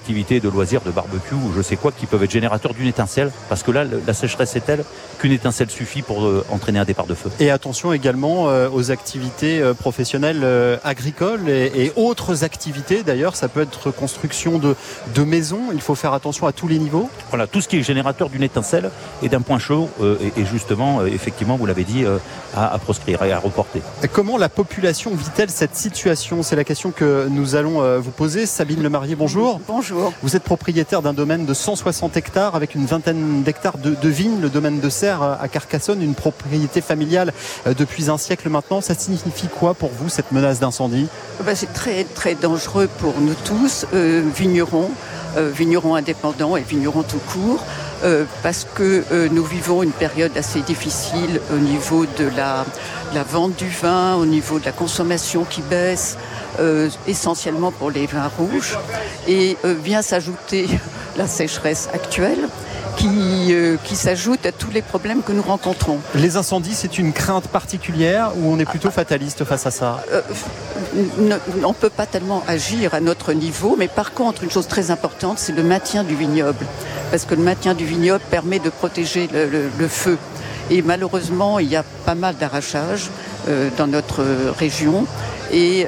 activités de loisirs, de barbecue ou je sais quoi, qui peuvent être générateurs d'une étincelle, parce que là, la sécheresse est telle qu'une étincelle suffit pour entraîner un départ de feu. Et attention également aux activités professionnelles agricoles et autres activités. D'ailleurs, ça peut être construction de maisons. Il faut faire attention à tous les niveaux. Voilà, tout ce qui est générateur d'une étincelle et d'un point chaud est justement, effectivement, vous l'avez dit, à proscrire et à reporter. Comment la population vit-elle cette situation ? C'est la question que nous allons vous poser. Sabine Lemarié, bonjour. Bonjour. Vous êtes propriétaire d'un domaine de 160 hectares avec une vingtaine d'hectares de vignes, le domaine de Serres à Carcassonne, une propriété familiale depuis un siècle maintenant. Ça signifie quoi pour vous, cette menace d'incendie ? C'est très, très dangereux pour nous tous, vignerons indépendants et vignerons tout court, parce que nous vivons une période assez difficile au niveau de la vente du vin, au niveau de la consommation qui baisse, essentiellement pour les vins rouges, et vient s'ajouter la sécheresse actuelle qui s'ajoute à tous les problèmes que nous rencontrons. Les incendies, c'est une crainte particulière ou on est plutôt fataliste face à ça ? On ne peut pas tellement agir à notre niveau, mais par contre, une chose très importante, c'est le maintien du vignoble. Parce que le maintien du vignoble permet de protéger le feu. Et malheureusement, il y a pas mal d'arrachages dans notre région. Et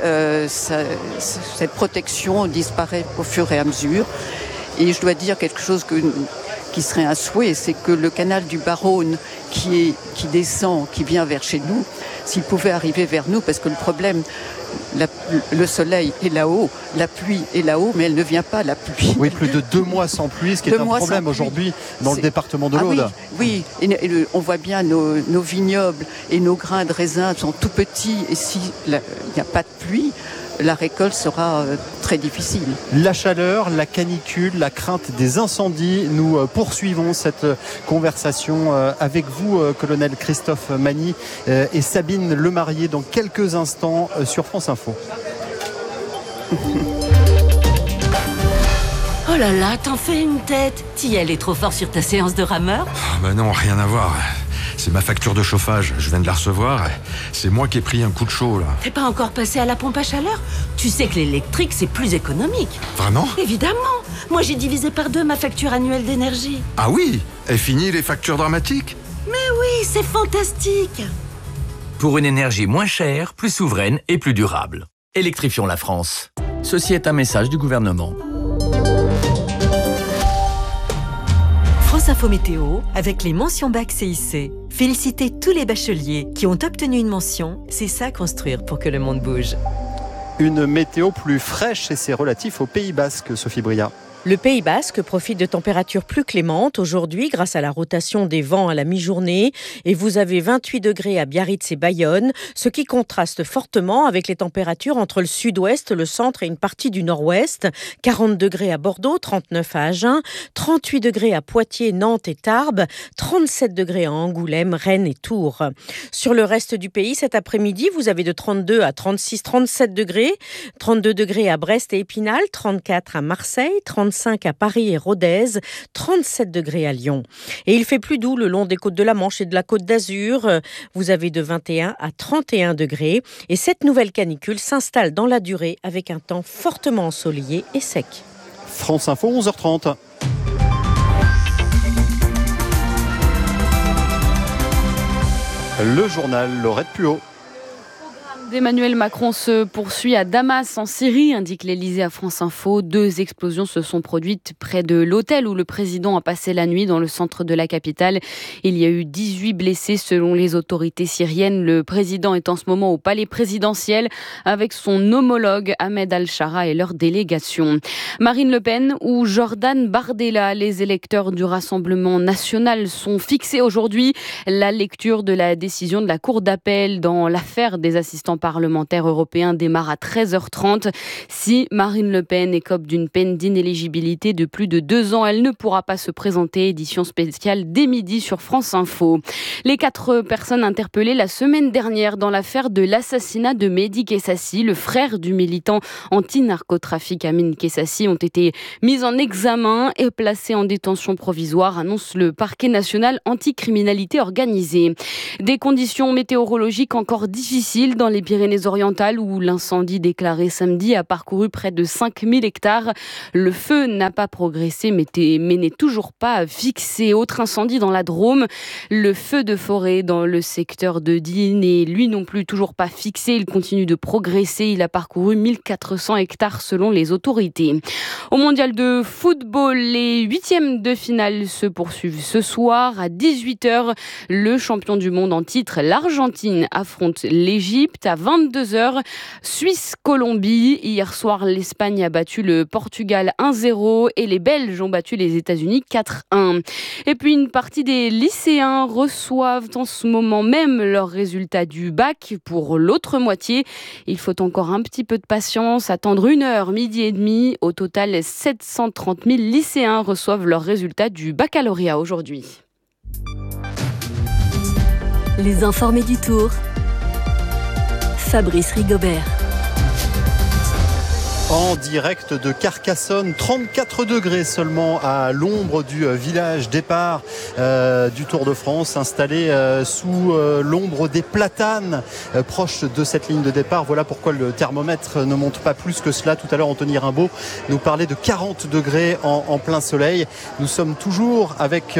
cette protection disparaît au fur et à mesure. Et je dois dire quelque chose qui serait un souhait, c'est que le canal du Baronne qui descend, qui vient vers chez nous, s'il pouvait arriver vers nous, parce que le problème, le soleil est là-haut, la pluie est là-haut, mais elle ne vient pas, la pluie. Oui, plus de 2 mois sans pluie, ce qui est un problème aujourd'hui dans le département de l'Aude. Oui. Et on voit bien nos vignobles et nos grains de raisin sont tout petits, et s'il n'y a pas de pluie, la récolte sera très difficile. La chaleur, la canicule, la crainte des incendies. Nous poursuivons cette conversation avec vous, colonel Christophe Magny et Sabine Lemarié, dans quelques instants sur France Info. Oh là là, t'en fais une tête. T'y allais trop fort sur ta séance de rameur ? Non, rien à voir. C'est ma facture de chauffage, je viens de la recevoir. C'est moi qui ai pris un coup de chaud, là. T'es pas encore passé à la pompe à chaleur ? Tu sais que l'électrique, c'est plus économique. Vraiment ? Évidemment. Moi, j'ai divisé par 2 ma facture annuelle d'énergie. Ah oui ? Et fini les factures dramatiques ? Mais oui, c'est fantastique. Pour une énergie moins chère, plus souveraine et plus durable. Électrifions la France. Ceci est un message du gouvernement. France Info Météo, avec les mentions bac CIC. Félicitez tous les bacheliers qui ont obtenu une mention. C'est ça construire pour que le monde bouge. Une météo plus fraîche et c'est relatif au Pays Basque, Sophie Bria. Le Pays Basque profite de températures plus clémentes aujourd'hui grâce à la rotation des vents à la mi-journée et vous avez 28 degrés à Biarritz et Bayonne, ce qui contraste fortement avec les températures entre le sud-ouest, le centre et une partie du nord-ouest. 40 degrés à Bordeaux, 39 à Agen, 38 degrés à Poitiers, Nantes et Tarbes, 37 degrés à Angoulême, Rennes et Tours. Sur le reste du pays, cet après-midi, vous avez de 32 à 36, 37 degrés, 32 degrés à Brest et Épinal, 34 à Marseille, 35 à Paris et Rodez, 37 degrés à Lyon. Et il fait plus doux le long des côtes de la Manche et de la Côte d'Azur. Vous avez de 21 à 31 degrés. Et cette nouvelle canicule s'installe dans la durée avec un temps fortement ensoleillé et sec. France Info, 11h30. Le journal Laurette Puot. Emmanuel Macron se poursuit à Damas en Syrie, indique l'Elysée à France Info. 2 explosions se sont produites près de l'hôtel où le président a passé la nuit dans le centre de la capitale. Il y a eu 18 blessés selon les autorités syriennes. Le président est en ce moment au palais présidentiel avec son homologue Ahmed Al-Shara et leur délégation. Marine Le Pen ou Jordan Bardella, les électeurs du Rassemblement national sont fixés aujourd'hui. La lecture de la décision de la Cour d'appel dans l'affaire des assistants parlementaire européen démarre à 13h30. Si Marine Le Pen écope d'une peine d'inéligibilité de plus de 2 ans, elle ne pourra pas se présenter. Édition spéciale dès midi sur France Info. Les 4 personnes interpellées la semaine dernière dans l'affaire de l'assassinat de Mehdi Kessassi, le frère du militant anti-narcotrafic Amin Kessassi, ont été mises en examen et placées en détention provisoire, annonce le parquet national anticriminalité organisée. Des conditions météorologiques encore difficiles dans les Pyrénées-Orientales où l'incendie déclaré samedi a parcouru près de 5000 hectares. Le feu n'a pas progressé mais n'est toujours pas fixé. Autre incendie dans la Drôme. Le feu de forêt dans le secteur de Die n'est lui non plus toujours pas fixé. Il continue de progresser. Il a parcouru 1400 hectares selon les autorités. Au mondial de football, les 8e de finale se poursuivent ce soir à 18h. Le champion du monde en titre, l'Argentine, affronte l'Égypte à 22h. Suisse-Colombie. Hier soir, l'Espagne a battu le Portugal 1-0 et les Belges ont battu les États-Unis 4-1. Et puis une partie des lycéens reçoivent en ce moment même leurs résultats du bac. Pour l'autre moitié, il faut encore un petit peu de patience, attendre 1h, midi et demi. Au total, 730 000 lycéens reçoivent leurs résultats du baccalauréat aujourd'hui. Les informés du Tour. Fabrice Rigobert. En direct de Carcassonne, 34 degrés seulement à l'ombre du village départ du Tour de France, installé sous l'ombre des platanes proche de cette ligne de départ. Voilà pourquoi le thermomètre ne monte pas plus que cela. Tout à l'heure, Anthony Rimbaud nous parlait de 40 degrés en plein soleil. Nous sommes toujours avec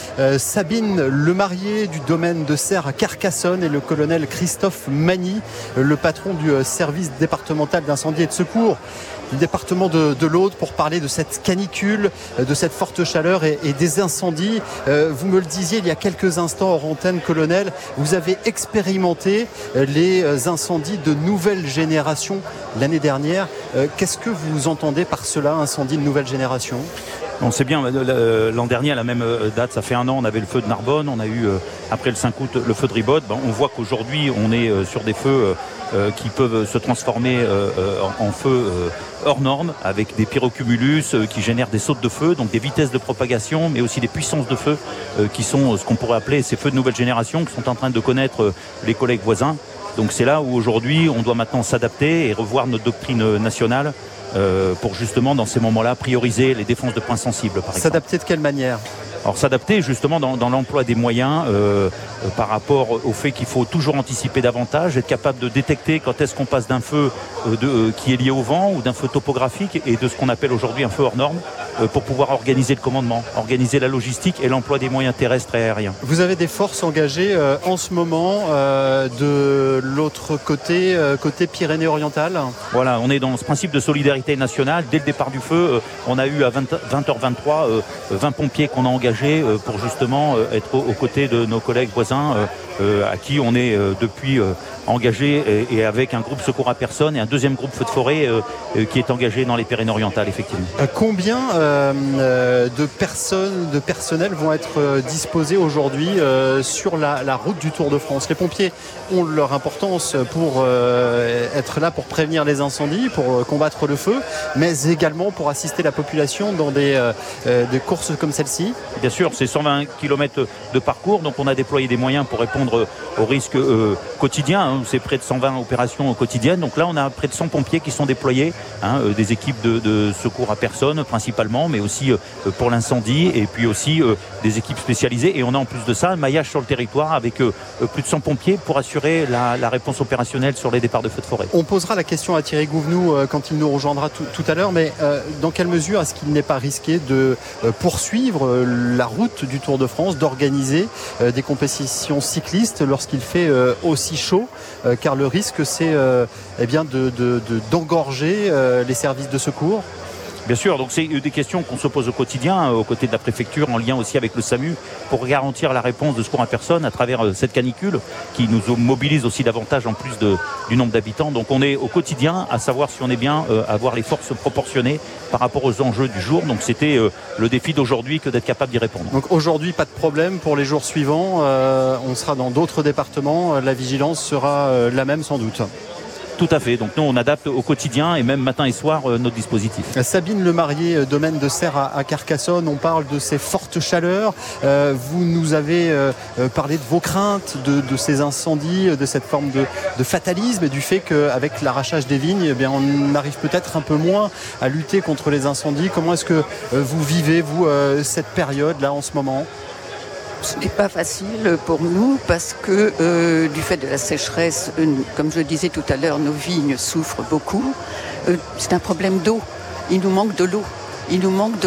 Sabine Lemarié du domaine de Serres à Carcassonne et le colonel Christophe Magny, le patron du service départemental d'incendie et de secours du département de l'Aude, pour parler de cette canicule, de cette forte chaleur et des incendies. Vous me le disiez il y a quelques instants hors antenne, colonel, vous avez expérimenté les incendies de nouvelle génération l'année dernière. Qu'est-ce que vous entendez par cela, incendie de nouvelle génération ? On sait bien, l'an dernier à la même date, ça fait un an, on avait le feu de Narbonne, on a eu après le 5 août le feu de Ribot. On voit qu'aujourd'hui on est sur des feux qui peuvent se transformer en feux hors normes, avec des pyrocumulus qui génèrent des sautes de feu, donc des vitesses de propagation, mais aussi des puissances de feu qui sont ce qu'on pourrait appeler ces feux de nouvelle génération, qui sont en train de connaître les collègues voisins. Donc c'est là où aujourd'hui on doit maintenant s'adapter et revoir notre doctrine nationale pour justement dans ces moments-là prioriser les défenses de points sensibles, par exemple. S'adapter de quelle manière ? Alors s'adapter justement dans l'emploi des moyens par rapport au fait qu'il faut toujours anticiper davantage, être capable de détecter quand est-ce qu'on passe d'un feu qui est lié au vent ou d'un feu topographique et de ce qu'on appelle aujourd'hui un feu hors norme pour pouvoir organiser le commandement, organiser la logistique et l'emploi des moyens terrestres et aériens. Vous avez des forces engagées en ce moment de l'autre côté, côté Pyrénées-Orientales ? Voilà, on est dans ce principe de solidarité nationale. Dès le départ du feu, on a eu à 20h23 20 pompiers qu'on a engagés pour justement être aux côtés de nos collègues voisins à qui on est depuis engagé et avec un groupe secours à personne et un deuxième groupe feu de forêt qui est engagé dans les Pyrénées-Orientales, effectivement. Combien de personnes, de personnel vont être disposés aujourd'hui sur la route du Tour de France ? Les pompiers ont leur importance pour être là pour prévenir les incendies, pour combattre le feu, mais également pour assister la population dans des courses comme celle-ci. Bien sûr, c'est 120 km de parcours, donc on a déployé des moyens pour répondre aux risques quotidiens. C'est près de 120 opérations quotidiennes. Donc là, on a près de 100 pompiers qui sont déployés, des équipes de secours à personne principalement, mais aussi pour l'incendie et puis aussi des équipes spécialisées. Et on a en plus de ça un maillage sur le territoire avec plus de 100 pompiers pour assurer la réponse opérationnelle sur les départs de feux de forêt. On posera la question à Thierry Gouvenou quand il nous rejoindra tout à l'heure, mais dans quelle mesure est-ce qu'il n'est pas risqué de poursuivre la route du Tour de France, d'organiser des compétitions cyclistes lorsqu'il fait aussi chaud, car le risque c'est d'engorger les services de secours. Bien sûr, donc c'est des questions qu'on se pose au quotidien, aux côtés de la préfecture, en lien aussi avec le SAMU, pour garantir la réponse de secours à personne à travers cette canicule qui nous mobilise aussi davantage en plus du nombre d'habitants. Donc on est au quotidien à savoir si on est bien, avoir les forces proportionnées par rapport aux enjeux du jour. Donc c'était le défi d'aujourd'hui que d'être capable d'y répondre. Donc aujourd'hui, pas de problème pour les jours suivants. On sera dans d'autres départements. La vigilance sera la même sans doute. Tout à fait. Donc nous, on adapte au quotidien et même matin et soir notre dispositif. Sabine Lemarié, domaine de Serres à Carcassonne. On parle de ces fortes chaleurs. Vous nous avez parlé de vos craintes, de ces incendies, de cette forme de fatalisme et du fait qu'avec l'arrachage des vignes, on arrive peut-être un peu moins à lutter contre les incendies. Comment est-ce que vous vivez, vous, cette période-là en ce moment ? Ce n'est pas facile pour nous parce que du fait de la sécheresse, comme je disais tout à l'heure, nos vignes souffrent beaucoup. C'est un problème d'eau. Il nous manque de l'eau.